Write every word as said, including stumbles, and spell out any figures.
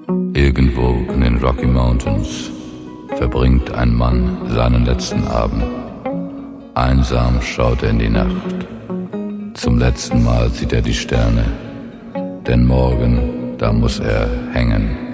Irgendwo in den Rocky Mountains verbringt ein Mann seinen letzten Abend. Einsam schaut er in die Nacht. Zum letzten Mal sieht er die Sterne, denn morgen, da muss er hängen.